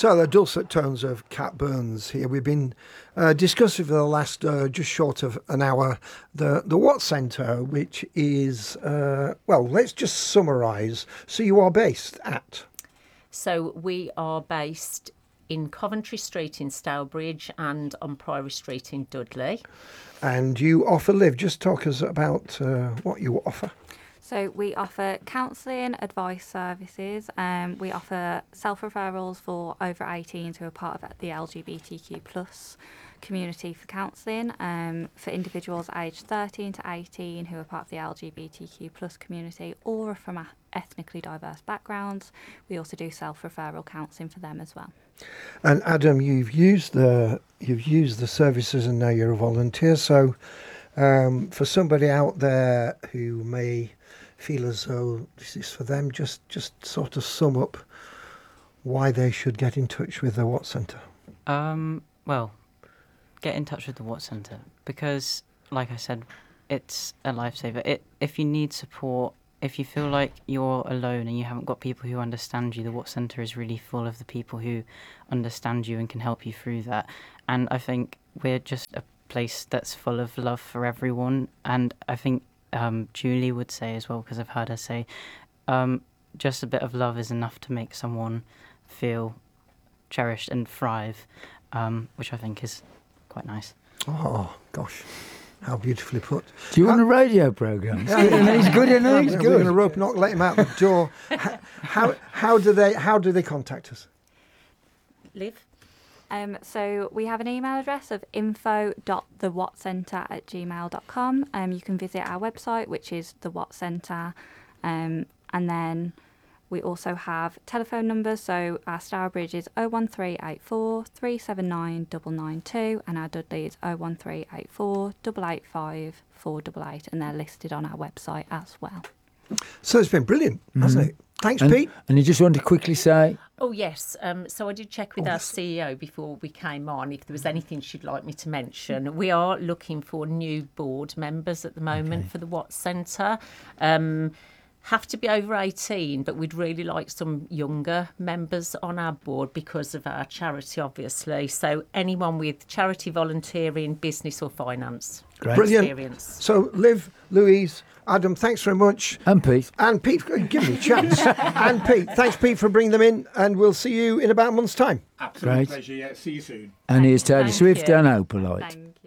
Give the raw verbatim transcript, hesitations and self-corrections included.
So the dulcet tones of Cat Burns here. We've been uh, discussing for the last uh, just short of an hour the, the Watt Centre, which is, uh, well, let's just summarise. So you are based at? So we are based in Coventry Street in Stourbridge and on Priory Street in Dudley. And you offer Liv. Just talk us about uh, what you offer. So we offer counselling, advice services. Um, we offer self-referrals for over eighteens who are part of the L G B T Q plus community for counselling. Um, for individuals aged thirteen to eighteen who are part of the L G B T Q plus community or are from ethnically diverse backgrounds, we also do self-referral counselling for them as well. And Adam, you've used the you've used the services, and now you're a volunteer. So, um, for somebody out there who may feel as though this is for them, just just sort of sum up why they should get in touch with the Watt Centre. Um, well, get in touch with the Watt Centre because, like I said, it's a lifesaver. It if you need support, if you feel like you're alone and you haven't got people who understand you, the Watt Centre is really full of the people who understand you and can help you through that. And I think we're just a place that's full of love for everyone. And I think um, Julie would say as well, because I've heard her say, um, just a bit of love is enough to make someone feel cherished and thrive, um, which I think is quite nice. Oh, gosh. How beautifully put. Do you want a radio programme? Yeah, he's good, isn't he? He's good. We're going to rope knock, let him out the door. how, how how do they how do they contact us? Liv? Um, so we have an email address of info dot the watt centre at gmail dot com. Um, you can visit our website, which is the Watt Centre, um, and then we also have telephone numbers. So our Stourbridge is oh one three eight four, three seven nine nine nine two, and our Dudley is oh one three eight four, eight eight five, four eight eight, and they're listed on our website as well. So it's been brilliant, mm-hmm. hasn't it? Thanks, and, Pete. And you just want to quickly say? Oh, yes. Um, so I did check with oh, our C E O before we came on if there was anything she'd like me to mention. We are looking for new board members at the moment okay. for the Watt Centre. Um, have to be over eighteen, but we'd really like some younger members on our board because of our charity, obviously. So anyone with charity, volunteering, business or finance Great. Brilliant. experience. So Liv, Louise, Adam, thanks very much. And Pete. And Pete, give me a chance. And Pete, thanks Pete for bringing them in, and we'll see you in about a month's time. Absolute Great. pleasure, yeah. See you soon. And here's Taylor Thank Swift you. and Opalite. Thank